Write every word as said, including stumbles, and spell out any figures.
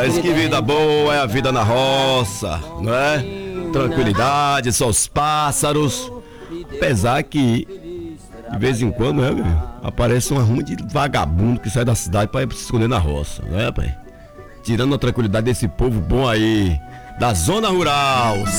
Mas que vida boa é a vida na roça, não é? Tranquilidade, só os pássaros. Apesar que, de vez em quando, né, meu? Aparece uma ruma de vagabundo que sai da cidade pra ir se esconder na roça, né, pai? Tirando a tranquilidade desse povo bom aí, da zona rural.